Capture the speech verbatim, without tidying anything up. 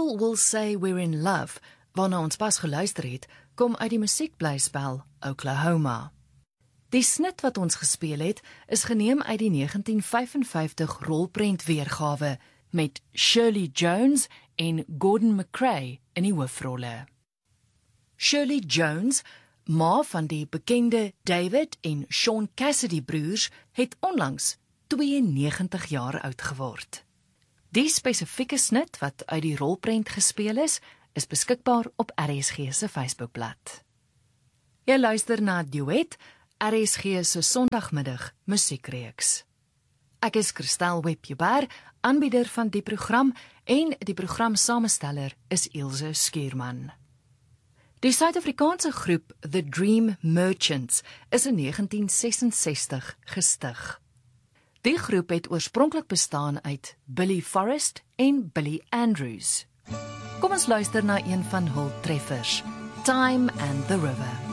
All Will Say We're in Love, waarna ons pas geluister het, kom uit die musiekblyspel Oklahoma. Die snit wat ons gespeel het, is geneem uit die negentien vyfenvyftig rolprent weergawe met Shirley Jones en Gordon McRae in die hoofrolle. Shirley Jones, ma van die bekende David en Sean Cassidy broers, het onlangs tweeënnegentig jaar oud geword. Die spesifieke snit wat uit die rolprent gespeel is, is beskikbaar op R S G se Facebookblad. Jy luister na Duet, R S G se Sondagmiddag musiekreeks. Ek is Christel Webber, aanbieder van die program, en die programsamesteller is Ilse Skuurman. Die Suid-Afrikaanse groep The Dream Merchants is in negentien sesensestig gestig. Die groep het oorspronklik bestaan uit Billy Forrest en Billy Andrews. Kom ons luister na een van hul treffers, Time and the River.